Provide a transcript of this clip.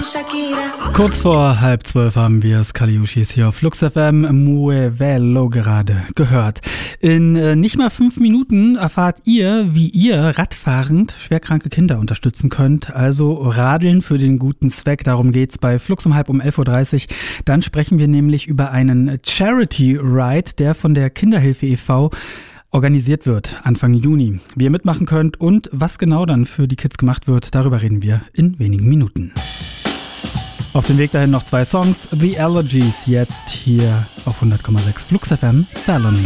Kurz vor 11:30 haben wir es, Kaliushis hier auf Flux FM, Muevelo gerade gehört. In nicht mal 5 Minuten erfahrt ihr, wie ihr radfahrend schwerkranke Kinder unterstützen könnt. Also Radeln für den guten Zweck, darum geht's bei Flux um 11:30 Uhr. Dann sprechen wir nämlich über einen Charity Ride, der von der Kinderhilfe e.V. organisiert wird, Anfang Juni. Wie ihr mitmachen könnt und was genau dann für die Kids gemacht wird, darüber reden wir in wenigen Minuten. Auf dem Weg dahin noch 2 Songs. The Allergies jetzt hier auf 100,6 Flux FM, Felony.